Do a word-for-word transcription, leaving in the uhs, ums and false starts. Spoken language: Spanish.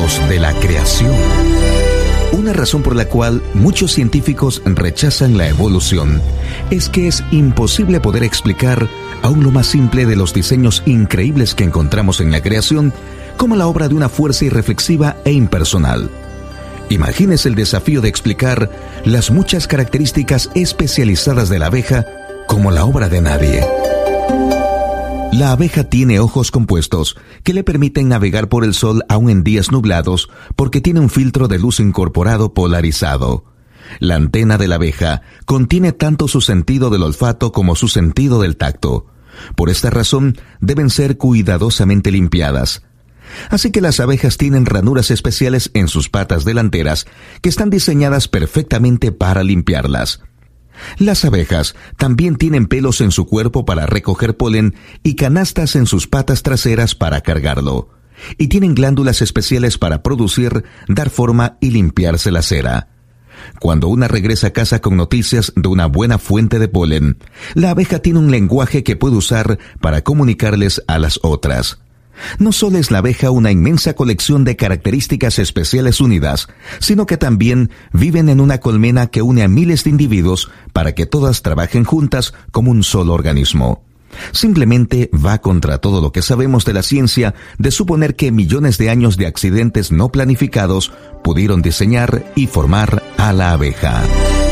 secretos de la creación. Una razón por la cual muchos científicos rechazan la evolución es que es imposible poder explicar aún lo más simple de los diseños increíbles que encontramos en la creación como la obra de una fuerza irreflexiva e impersonal. Imagínese el desafío de explicar las muchas características especializadas de la abeja como la obra de nadie. La abeja tiene ojos compuestos que le permiten navegar por el sol aún en días nublados porque tiene un filtro de luz incorporado polarizado. La antena de la abeja contiene tanto su sentido del olfato como su sentido del tacto. Por esta razón, deben ser cuidadosamente limpiadas. Así que las abejas tienen ranuras especiales en sus patas delanteras que están diseñadas perfectamente para limpiarlas. Las abejas también tienen pelos en su cuerpo para recoger polen y canastas en sus patas traseras para cargarlo. Y tienen glándulas especiales para producir, dar forma y limpiarse la cera. Cuando una regresa a casa con noticias de una buena fuente de polen, la abeja tiene un lenguaje que puede usar para comunicarles a las otras. No solo es la abeja una inmensa colección de características especiales unidas, sino que también viven en una colmena que une a miles de individuos para que todas trabajen juntas como un solo organismo. Simplemente va contra todo lo que sabemos de la ciencia de suponer que millones de años de accidentes no planificados pudieron diseñar y formar a la abeja.